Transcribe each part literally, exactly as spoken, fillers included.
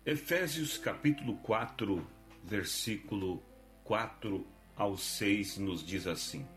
Efésios capítulo quatro, versículo quatro ao seis nos diz assim: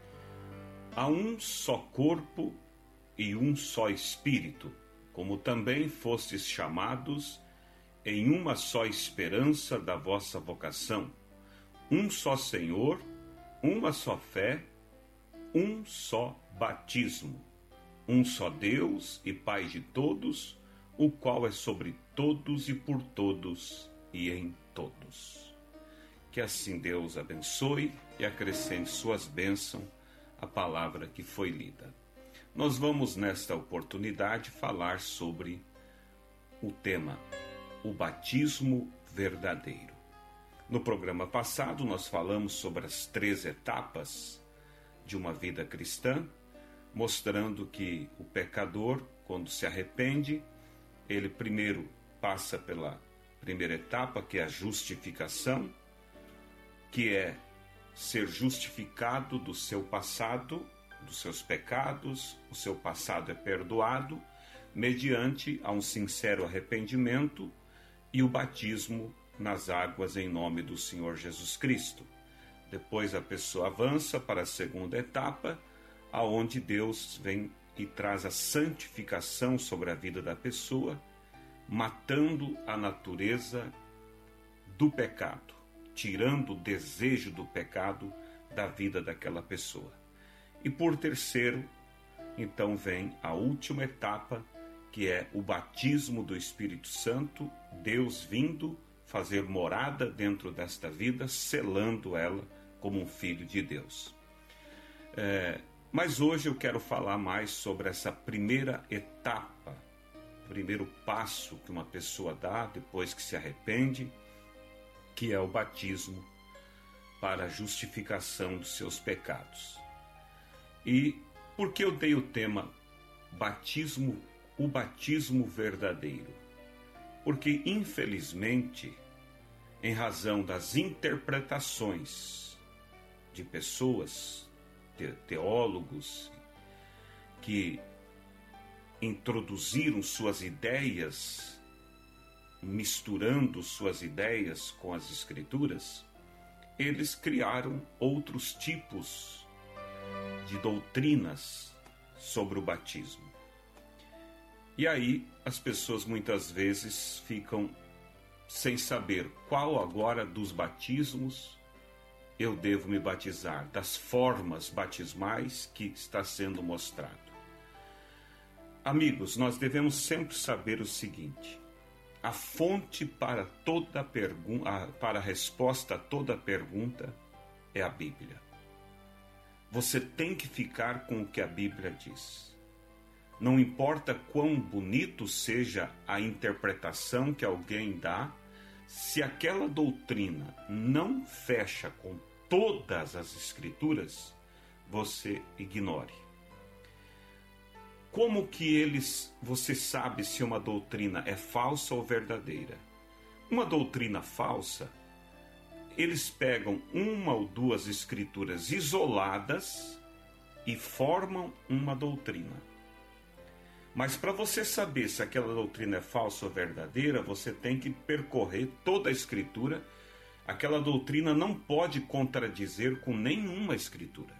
Há um só corpo e um só Espírito, como também fostes chamados em uma só esperança da vossa vocação, um só Senhor, uma só fé, um só batismo, um só Deus e Pai de todos, o qual é sobre todos e por todos e em todos. Que assim Deus abençoe e acrescente suas bênçãos à palavra que foi lida. Nós vamos nesta oportunidade falar sobre o tema, o batismo verdadeiro. No programa passado nós falamos sobre as três etapas de uma vida cristã, mostrando que o pecador, quando se arrepende, ele primeiro passa pela primeira etapa, que é a justificação, que é ser justificado do seu passado, dos seus pecados, o seu passado é perdoado, mediante a um sincero arrependimento e o batismo nas águas em nome do Senhor Jesus Cristo. Depois a pessoa avança para a segunda etapa, aonde Deus vem e traz a santificação sobre a vida da pessoa, matando a natureza do pecado, tirando o desejo do pecado da vida daquela pessoa. E por terceiro, então vem a última etapa, que é o batismo do Espírito Santo, Deus vindo fazer morada dentro desta vida, selando ela como um filho de Deus. É, mas hoje eu quero falar mais sobre essa primeira etapa, primeiro passo que uma pessoa dá depois que se arrepende, que é o batismo para a justificação dos seus pecados. E por que eu dei o tema batismo, o batismo verdadeiro? Porque, infelizmente, em razão das interpretações de pessoas, te, teólogos, que introduziram suas ideias, misturando suas ideias com as Escrituras, eles criaram outros tipos de doutrinas sobre o batismo. E aí as pessoas muitas vezes ficam sem saber qual agora dos batismos eu devo me batizar, das formas batismais que está sendo mostrado. Amigos, nós devemos sempre saber o seguinte: a fonte para toda pergunta, para a resposta a toda pergunta é a Bíblia. Você tem que ficar com o que a Bíblia diz. Não importa quão bonito seja a interpretação que alguém dá, se aquela doutrina não fecha com todas as Escrituras, você ignore. Como que eles, você sabe se uma doutrina é falsa ou verdadeira? Uma doutrina falsa, eles pegam uma ou duas escrituras isoladas e formam uma doutrina. Mas para você saber se aquela doutrina é falsa ou verdadeira, você tem que percorrer toda a escritura. Aquela doutrina não pode contradizer com nenhuma escritura.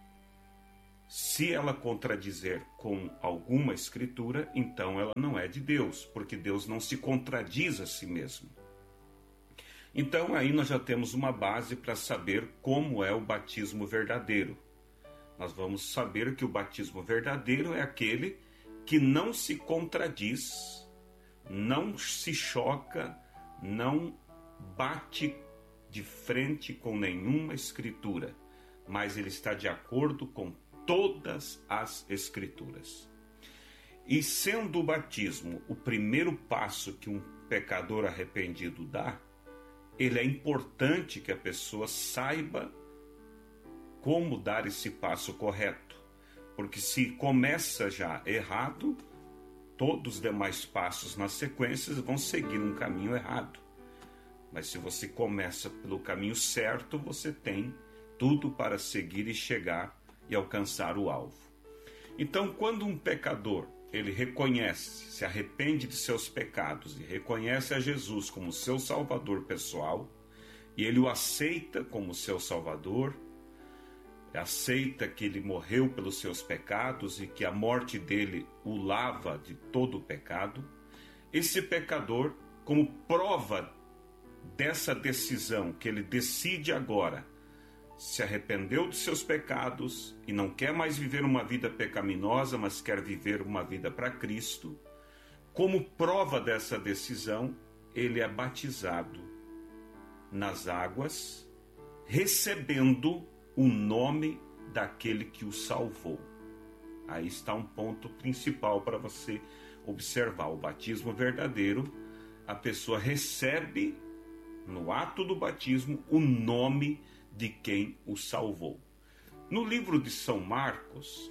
Se ela contradizer com alguma escritura, então ela não é de Deus, porque Deus não se contradiz a si mesmo. Então aí nós já temos uma base para saber como é o batismo verdadeiro. Nós vamos saber que o batismo verdadeiro é aquele que não se contradiz, não se choca, não bate de frente com nenhuma escritura, mas ele está de acordo com todas as Escrituras. E sendo o batismo o primeiro passo que um pecador arrependido dá, ele é importante que a pessoa saiba como dar esse passo correto, porque se começa já errado, todos os demais passos nas sequências vão seguir um caminho errado. Mas se você começa pelo caminho certo, você tem tudo para seguir e chegar e alcançar o alvo. Então, quando um pecador ele reconhece, se arrepende de seus pecados e reconhece a Jesus como seu Salvador pessoal, e ele o aceita como seu Salvador, aceita que ele morreu pelos seus pecados e que a morte dele o lava de todo o pecado, esse pecador, como prova dessa decisão que ele decide agora, se arrependeu de seus pecados e não quer mais viver uma vida pecaminosa, mas quer viver uma vida para Cristo, como prova dessa decisão, ele é batizado nas águas, recebendo o nome daquele que o salvou. Aí está um ponto principal para você observar. O batismo verdadeiro, a pessoa recebe no ato do batismo o nome de quem o salvou. No livro de São Marcos,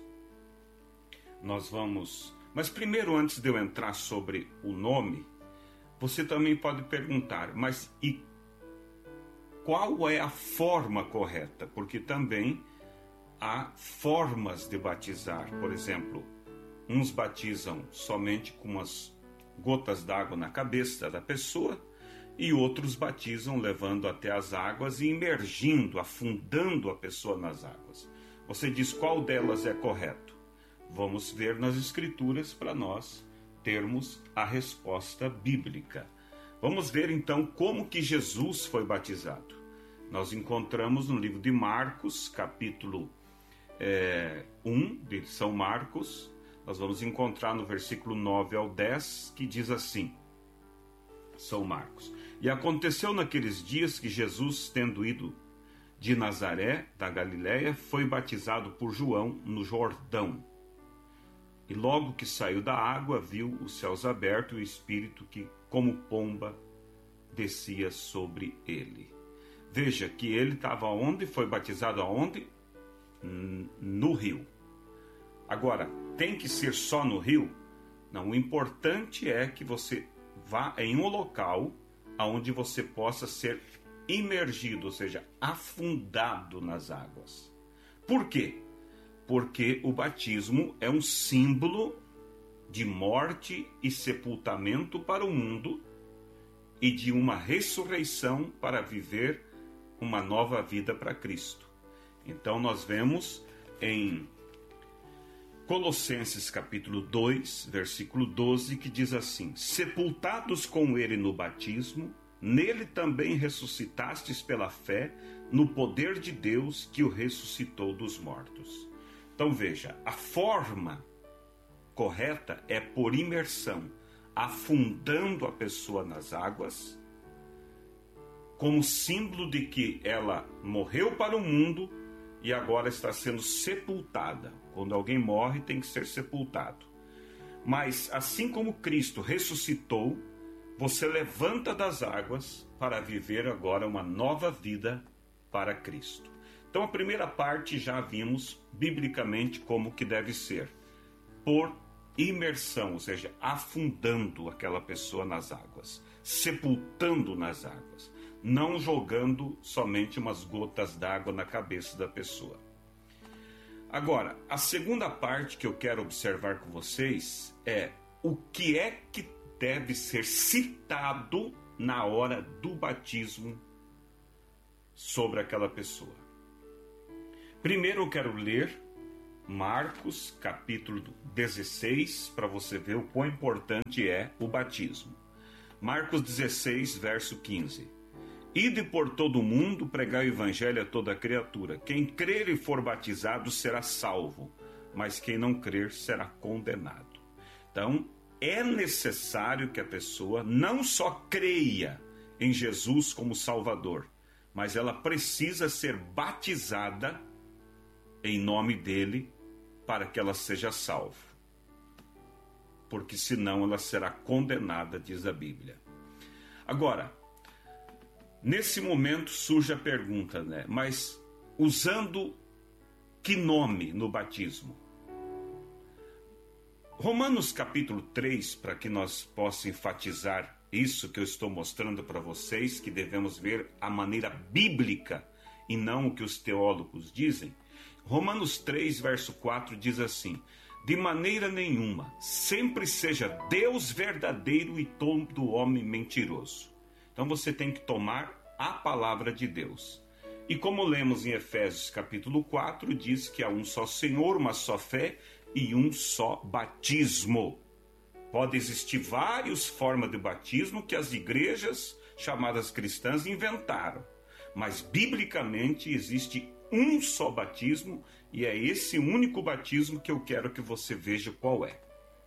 nós vamos... Mas primeiro, antes de eu entrar sobre o nome, você também pode perguntar, mas e qual é a forma correta? Porque também há formas de batizar. Por exemplo, uns batizam somente com umas gotas d'água na cabeça da pessoa, e outros batizam levando até as águas e imergindo, afundando a pessoa nas águas. Você diz qual delas é correto? Vamos ver nas Escrituras para nós termos a resposta bíblica. Vamos ver então como que Jesus foi batizado. Nós encontramos no livro de Marcos, capítulo é, um de São Marcos, nós vamos encontrar no versículo nove ao dez, que diz assim, São Marcos: E aconteceu naqueles dias que Jesus, tendo ido de Nazaré, da Galiléia, foi batizado por João no Jordão. E logo que saiu da água, viu os céus abertos e o Espírito que, como pomba, descia sobre ele. Veja que ele estava onde? Foi batizado aonde? No rio. Agora, tem que ser só no rio? Não, o importante é que você vá em um local onde você possa ser imergido, ou seja, afundado nas águas. Por quê? Porque o batismo é um símbolo de morte e sepultamento para o mundo e de uma ressurreição para viver uma nova vida para Cristo. Então nós vemos em Colossenses capítulo dois, versículo doze, que diz assim: sepultados com ele no batismo, nele também ressuscitastes pela fé no poder de Deus que o ressuscitou dos mortos. Então veja, a forma correta é por imersão, afundando a pessoa nas águas, como símbolo de que ela morreu para o mundo e agora está sendo sepultada. Quando alguém morre, tem que ser sepultado. Mas assim como Cristo ressuscitou, você levanta das águas para viver agora uma nova vida para Cristo. Então a primeira parte já vimos biblicamente como que deve ser. Por imersão, ou seja, afundando aquela pessoa nas águas, sepultando nas águas, não jogando somente umas gotas d'água na cabeça da pessoa. Agora, a segunda parte que eu quero observar com vocês é o que é que deve ser citado na hora do batismo sobre aquela pessoa. Primeiro eu quero ler Marcos capítulo dezesseis, para você ver o quão importante é o batismo. Marcos dezesseis, verso quinze. Ide por todo o mundo, pregai o evangelho a toda criatura. Quem crer e for batizado será salvo, mas quem não crer será condenado. Então, é necessário que a pessoa não só creia em Jesus como Salvador, mas ela precisa ser batizada em nome dele para que ela seja salva. Porque senão ela será condenada, diz a Bíblia. Agora, nesse momento surge a pergunta, né? Mas usando que nome no batismo? Romanos capítulo três, para que nós possamos enfatizar isso que eu estou mostrando para vocês, que devemos ver a maneira bíblica e não o que os teólogos dizem. Romanos três, verso quatro diz assim: De maneira nenhuma, sempre seja Deus verdadeiro e todo homem mentiroso. Então você tem que tomar a palavra de Deus. E como lemos em Efésios capítulo quatro, diz que há um só Senhor, uma só fé e um só batismo. Pode existir várias formas de batismo que as igrejas chamadas cristãs inventaram. Mas biblicamente existe um só batismo e é esse único batismo que eu quero que você veja qual é.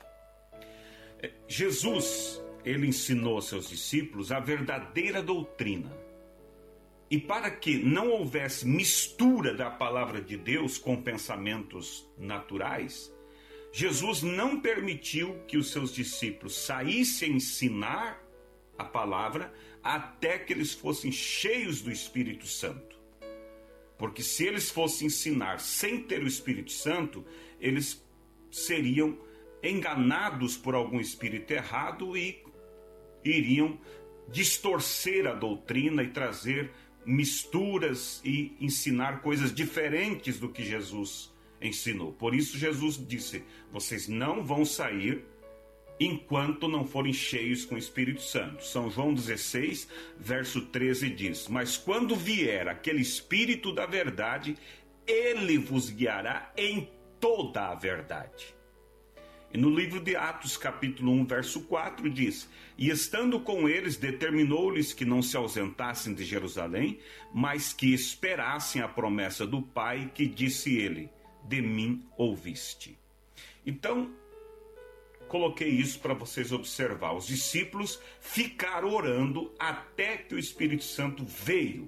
Jesus, ele ensinou aos seus discípulos a verdadeira doutrina. E para que não houvesse mistura da palavra de Deus com pensamentos naturais, Jesus não permitiu que os seus discípulos saíssem a ensinar a palavra até que eles fossem cheios do Espírito Santo. Porque se eles fossem ensinar sem ter o Espírito Santo, eles seriam enganados por algum espírito errado e iriam distorcer a doutrina e trazer misturas e ensinar coisas diferentes do que Jesus ensinou. Por isso Jesus disse: vocês não vão sair enquanto não forem cheios com o Espírito Santo. São João dezesseis, verso treze diz: mas quando vier aquele Espírito da verdade, ele vos guiará em toda a verdade. E no livro de Atos, capítulo um, verso quatro, diz: e estando com eles, determinou-lhes que não se ausentassem de Jerusalém, mas que esperassem a promessa do Pai, que disse ele: de mim ouviste. Então, coloquei isso para vocês observar. Os discípulos ficaram orando até que o Espírito Santo veio.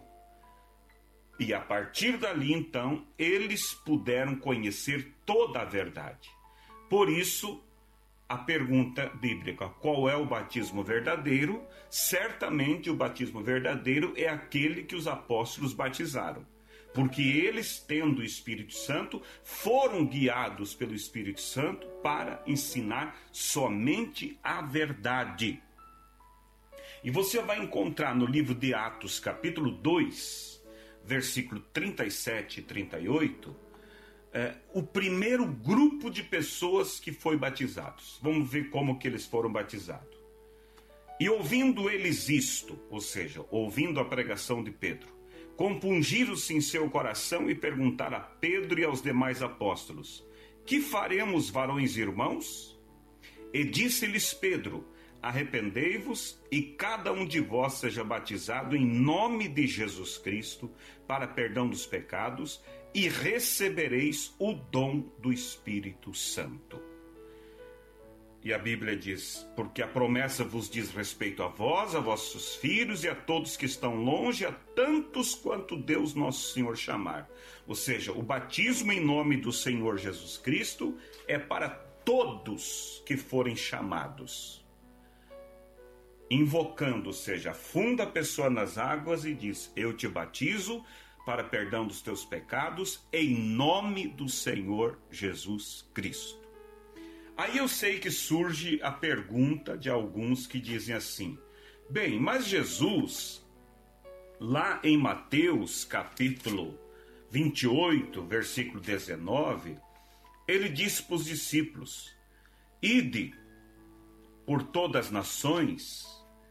E a partir dali, então, eles puderam conhecer toda a verdade. Por isso, a pergunta bíblica: qual é o batismo verdadeiro? Certamente o batismo verdadeiro é aquele que os apóstolos batizaram. Porque eles, tendo o Espírito Santo, foram guiados pelo Espírito Santo para ensinar somente a verdade. E você vai encontrar no livro de Atos, capítulo dois, versículo trinta e sete e trinta e oito, é, o primeiro grupo de pessoas que foi batizados. Vamos ver como que eles foram batizados. E ouvindo eles isto, ou seja, ouvindo a pregação de Pedro, compungiram-se em seu coração e perguntaram a Pedro e aos demais apóstolos: que faremos, varões e irmãos? E disse-lhes Pedro: arrependei-vos e cada um de vós seja batizado em nome de Jesus Cristo para perdão dos pecados e recebereis o dom do Espírito Santo. E a Bíblia diz: porque a promessa vos diz respeito a vós, a vossos filhos e a todos que estão longe, a tantos quanto Deus nosso Senhor chamar. Ou seja, o batismo em nome do Senhor Jesus Cristo é para todos que forem chamados. Invocando, ou seja, afunda a pessoa nas águas e diz: eu te batizo para perdão dos teus pecados em nome do Senhor Jesus Cristo. Aí eu sei que surge a pergunta de alguns que dizem assim: bem, mas Jesus, lá em Mateus capítulo vinte e oito, versículo dezenove, ele disse para os discípulos: ide por todas as nações,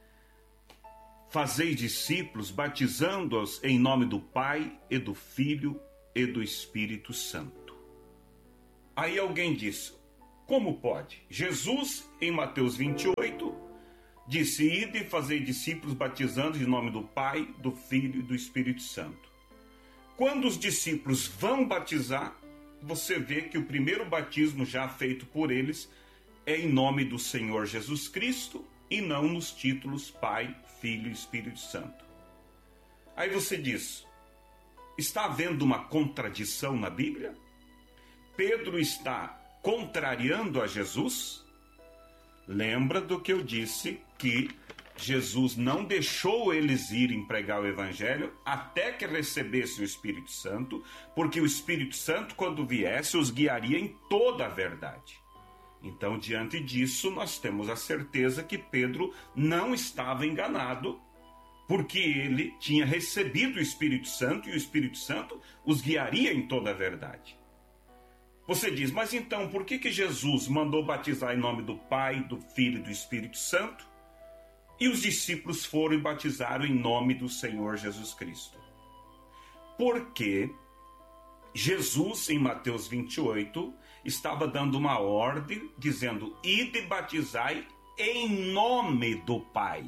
fazei discípulos, batizando-os em nome do Pai e do Filho e do Espírito Santo. Aí alguém disse: como pode? Jesus, em Mateus vinte e oito, disse: ide e fazei discípulos, batizando em nome do Pai, do Filho e do Espírito Santo. Quando os discípulos vão batizar, você vê que o primeiro batismo já feito por eles é em nome do Senhor Jesus Cristo e não nos títulos Pai, Filho e Espírito Santo. Aí você diz: está havendo uma contradição na Bíblia? Pedro está contrariando a Jesus? Lembra do que eu disse, que Jesus não deixou eles irem pregar o Evangelho até que recebessem o Espírito Santo, porque o Espírito Santo, quando viesse, os guiaria em toda a verdade. Então, diante disso, nós temos a certeza que Pedro não estava enganado, porque ele tinha recebido o Espírito Santo e o Espírito Santo os guiaria em toda a verdade. Você diz, mas então por que que Jesus mandou batizar em nome do Pai, do Filho e do Espírito Santo? E os discípulos foram e batizaram em nome do Senhor Jesus Cristo. Porque Jesus, em Mateus vinte e oito, estava dando uma ordem, dizendo, ide e batizai em nome do Pai.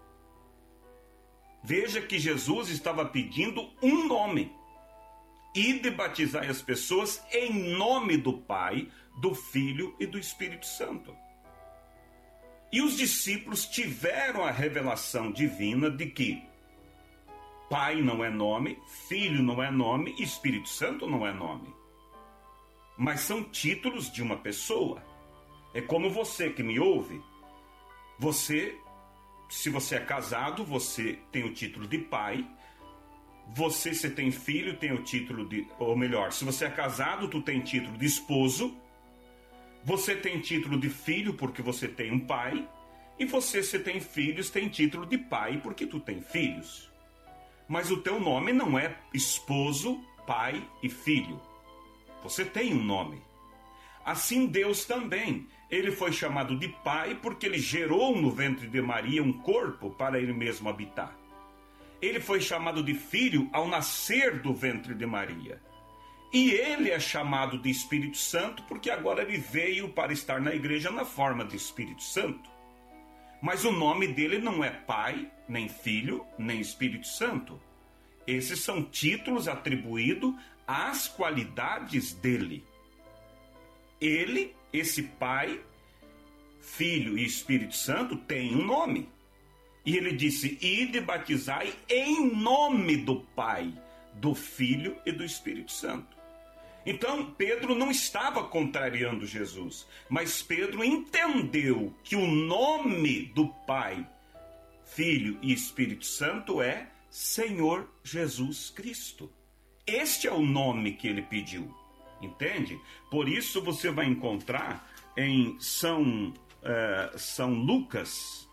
Veja que Jesus estava pedindo um nome. Ide e batizai as pessoas em nome do Pai, do Filho e do Espírito Santo. E os discípulos tiveram a revelação divina de que Pai não é nome, Filho não é nome, Espírito Santo não é nome. Mas são títulos de uma pessoa. É como você que me ouve. Você, se você é casado, você tem o título de pai. Você, se tem filho, tem o título de... Ou melhor, se você é casado, tu tem título de esposo. Você tem título de filho porque você tem um pai. E você, se tem filhos, tem título de pai porque tu tem filhos. Mas o teu nome não é esposo, pai e filho. Você tem um nome. Assim Deus também. Ele foi chamado de pai porque ele gerou no ventre de Maria um corpo para ele mesmo habitar. Ele foi chamado de filho ao nascer do ventre de Maria. E ele é chamado de Espírito Santo porque agora ele veio para estar na igreja na forma de Espírito Santo. Mas o nome dele não é Pai, nem Filho, nem Espírito Santo. Esses são títulos atribuídos às qualidades dele. Ele, esse Pai, Filho e Espírito Santo, tem um nome. E ele disse, ide e batizai em nome do Pai, do Filho e do Espírito Santo. Então, Pedro não estava contrariando Jesus, mas Pedro entendeu que o nome do Pai, Filho e Espírito Santo é Senhor Jesus Cristo. Este é o nome que ele pediu, entende? Por isso você vai encontrar em São, uh, São Lucas,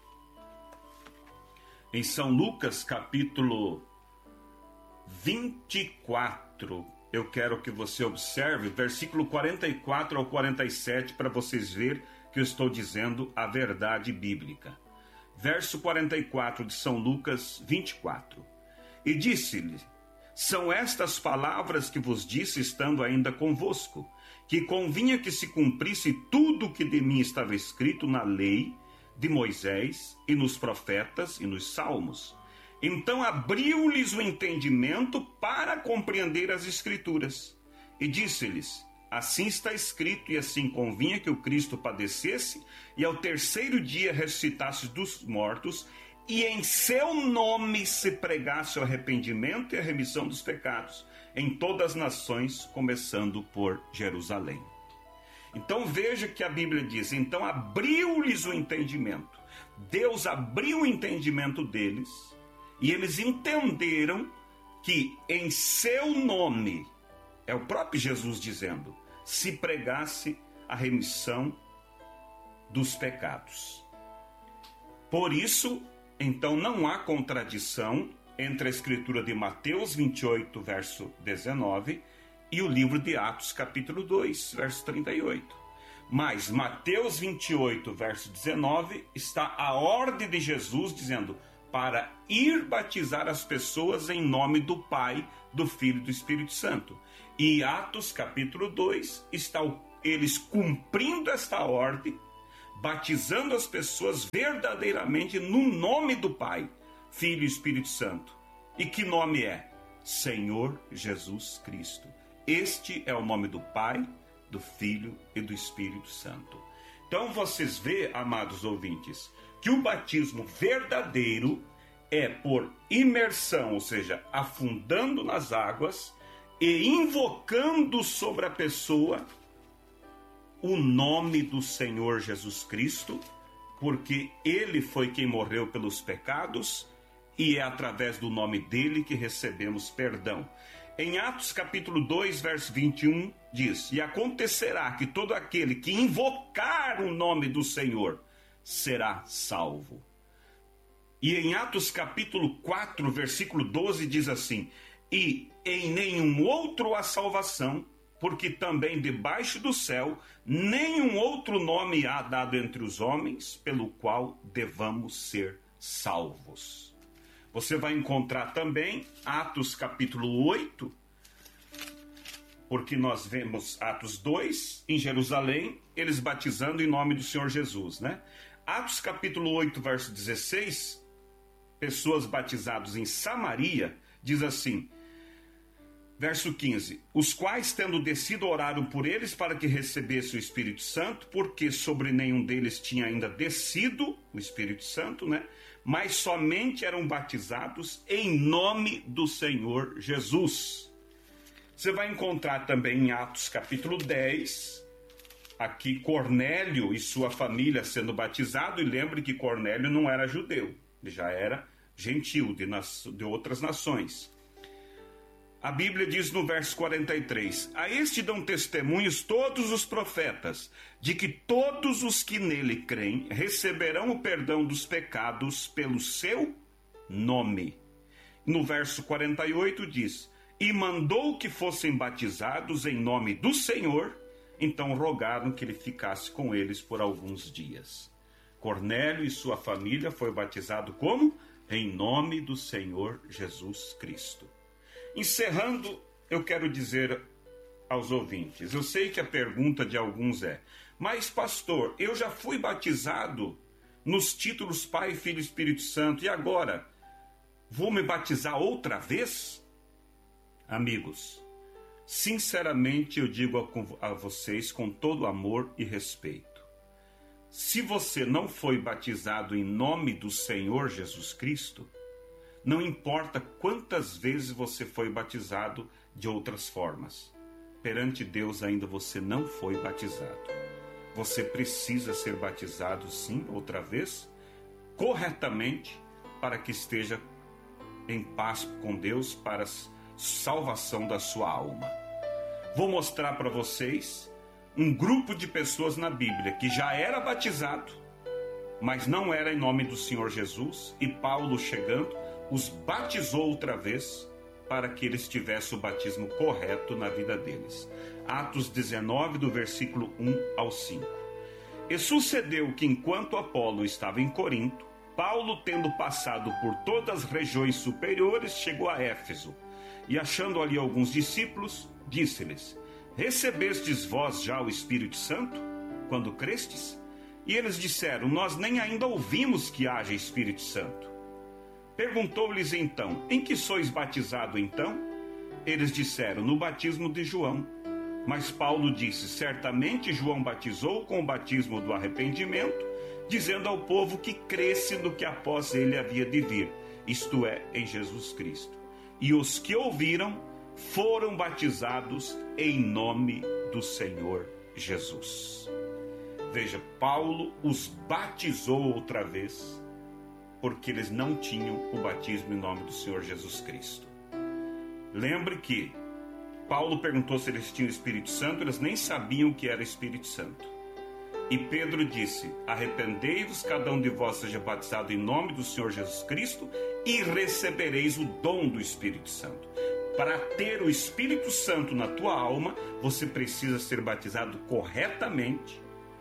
em São Lucas capítulo vinte e quatro, eu quero que você observe, versículo quarenta e quatro ao quarenta e sete, para vocês verem que eu estou dizendo a verdade bíblica. Verso quarenta e quatro de São Lucas vinte e quatro. E disse-lhe, são estas palavras que vos disse estando ainda convosco, que convinha que se cumprisse tudo o que de mim estava escrito na lei de Moisés e nos profetas e nos salmos. Então abriu-lhes o entendimento para compreender as Escrituras. E disse-lhes, assim está escrito e assim convinha que o Cristo padecesse e ao terceiro dia ressuscitasse dos mortos e em seu nome se pregasse o arrependimento e a remissão dos pecados em todas as nações, começando por Jerusalém. Então veja que a Bíblia diz, então abriu-lhes o entendimento. Deus abriu o entendimento deles e eles entenderam que em seu nome, é o próprio Jesus dizendo, se pregasse a remissão dos pecados. Por isso, então não há contradição entre a escritura de Mateus vinte e oito, verso dezenove, e o livro de Atos, capítulo dois, verso trinta e oito. Mas Mateus vinte e oito, verso dezenove, está a ordem de Jesus dizendo para ir batizar as pessoas em nome do Pai, do Filho e do Espírito Santo. E Atos, capítulo dois, está eles cumprindo esta ordem, batizando as pessoas verdadeiramente no nome do Pai, Filho e Espírito Santo. E que nome é? Senhor Jesus Cristo. Este é o nome do Pai, do Filho e do Espírito Santo. Então vocês vê, amados ouvintes, que o batismo verdadeiro é por imersão, ou seja, afundando nas águas e invocando sobre a pessoa o nome do Senhor Jesus Cristo, porque Ele foi quem morreu pelos pecados e é através do nome dele que recebemos perdão. Em Atos capítulo dois, verso vinte e um, diz, e acontecerá que todo aquele que invocar o nome do Senhor será salvo. E em Atos capítulo quatro, versículo doze, diz assim, e em nenhum outro há salvação, porque também debaixo do céu nenhum outro nome há dado entre os homens pelo qual devamos ser salvos. Você vai encontrar também Atos capítulo oito, porque nós vemos Atos dois, em Jerusalém, eles batizando em nome do Senhor Jesus, né? Atos capítulo oito, verso dezesseis, pessoas batizadas em Samaria, diz assim, verso quinze, os quais, tendo descido, oraram por eles para que recebessem o Espírito Santo, porque sobre nenhum deles tinha ainda descido o Espírito Santo, né? Mas somente eram batizados em nome do Senhor Jesus. Você vai encontrar também em Atos capítulo dez, aqui Cornélio e sua família sendo batizado, e lembre que Cornélio não era judeu, ele já era gentil de, nas, de outras nações. A Bíblia diz no verso quarenta e três, a este dão testemunhos todos os profetas, de que todos os que nele creem receberão o perdão dos pecados pelo seu nome. No verso quarenta e oito diz, e mandou que fossem batizados em nome do Senhor, então rogaram que ele ficasse com eles por alguns dias. Cornélio e sua família foi batizado como? Em nome do Senhor Jesus Cristo. Encerrando, eu quero dizer aos ouvintes, eu sei que a pergunta de alguns é, mas pastor, eu já fui batizado nos títulos Pai, Filho e Espírito Santo, e agora, vou me batizar outra vez? Amigos, sinceramente eu digo a, a vocês com todo amor e respeito, se você não foi batizado em nome do Senhor Jesus Cristo, não importa quantas vezes você foi batizado de outras formas, perante Deus ainda você não foi batizado. Você precisa ser batizado sim, outra vez, corretamente, para que esteja em paz com Deus, para a salvação da sua alma. Vou mostrar para vocês um grupo de pessoas na Bíblia que já era batizado, mas não era em nome do Senhor Jesus, e Paulo chegando, os batizou outra vez para que eles tivessem o batismo correto na vida deles. Atos dezenove, do versículo um ao cinco. E sucedeu que enquanto Apolo estava em Corinto, Paulo, tendo passado por todas as regiões superiores, chegou a Éfeso, e achando ali alguns discípulos, disse-lhes, recebestes vós já o Espírito Santo, quando crestes? E eles disseram, nós nem ainda ouvimos que haja Espírito Santo. Perguntou-lhes então, em que sois batizado então? Eles disseram, no batismo de João. Mas Paulo disse, certamente João batizou com o batismo do arrependimento, dizendo ao povo que cresce no que após ele havia de vir, isto é, em Jesus Cristo. E os que ouviram foram batizados em nome do Senhor Jesus. Veja, Paulo os batizou outra vez, porque eles não tinham o batismo em nome do Senhor Jesus Cristo. Lembre que Paulo perguntou se eles tinham o Espírito Santo, eles nem sabiam o que era Espírito Santo. E Pedro disse, arrependei-vos, cada um de vós seja batizado em nome do Senhor Jesus Cristo e recebereis o dom do Espírito Santo. Para ter o Espírito Santo na tua alma, você precisa ser batizado corretamente,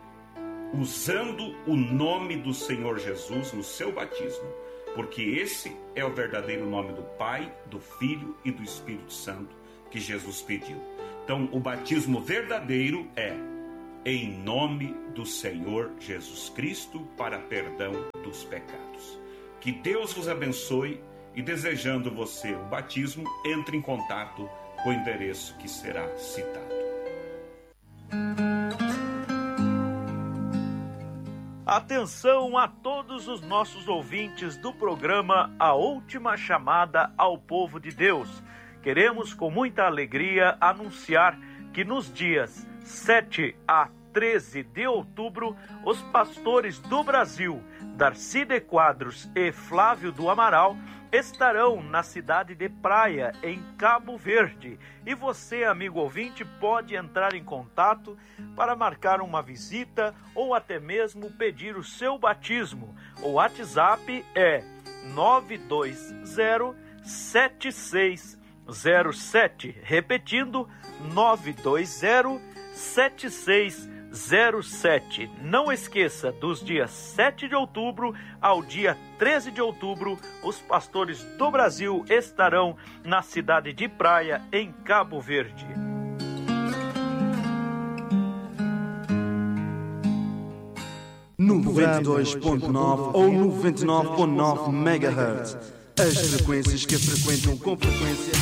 usando o nome do Senhor Jesus no seu batismo, porque esse é o verdadeiro nome do Pai, do Filho e do Espírito Santo que Jesus pediu. Então, o batismo verdadeiro é em nome do Senhor Jesus Cristo para perdão dos pecados. Que Deus vos abençoe e, desejando você o batismo, entre em contato com o endereço que será citado. Atenção a todos os nossos ouvintes do programa A Última Chamada ao Povo de Deus. Queremos com muita alegria anunciar que nos dias sete a treze de outubro, os pastores do Brasil, Darcy de Quadros e Flávio do Amaral, estarão na cidade de Praia, em Cabo Verde. E você, amigo ouvinte, pode entrar em contato para marcar uma visita ou até mesmo pedir o seu batismo. O WhatsApp é nove dois zero, sete seis zero sete. Repetindo, nove dois zero, sete seis zero sete. Não esqueça, dos dias sete de outubro ao dia treze de outubro, os pastores do Brasil estarão na cidade de Praia, em Cabo Verde. noventa e dois ponto nove ou noventa e nove ponto nove megahertz. As frequências que frequentam com frequência